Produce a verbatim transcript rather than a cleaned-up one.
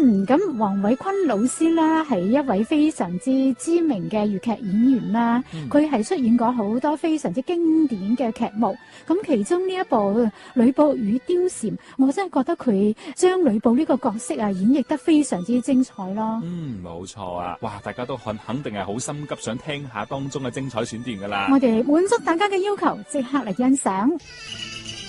嗯，咁黃偉坤老師啦，係一位非常之知名嘅粵劇演員啦。佢係、嗯、出演過好多非常之經典嘅劇目。咁其中呢一部《呂布與貂蟬》，我真係覺得佢將呂布呢個角色啊演繹得非常之精彩咯。 嗯，冇錯啊！哇，大家都肯肯定係好心急，想聽下當中嘅精彩選段噶啦。 我哋滿足大家嘅要求，即刻嚟欣賞。